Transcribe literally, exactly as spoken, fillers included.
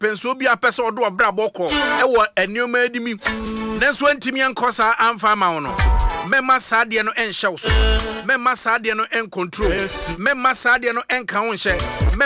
penso bi apese odo obra boko e wo enioma adimi nenso antimi enkosa amfa ma wono mema saade no enhye wo so mema saade no en control mema saade no enka wo nhye